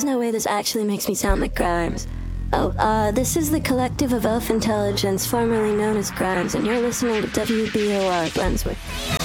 no way this actually makes me sound like Grimes. This is the Collective of Elf Intelligence, formerly known as Grimes, and you're listening to WBOR Brunswick.